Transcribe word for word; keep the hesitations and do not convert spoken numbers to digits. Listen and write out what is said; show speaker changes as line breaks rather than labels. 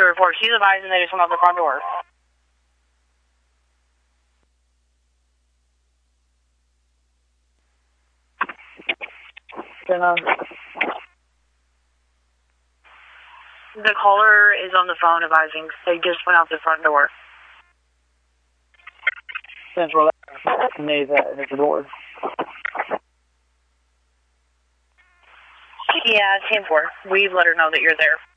the report. She's advising they just went out the front door.
Then,
the caller is on the phone advising they just went out the front door.
Central needs that at the door.
Yeah, ten four. We've let her know that you're there.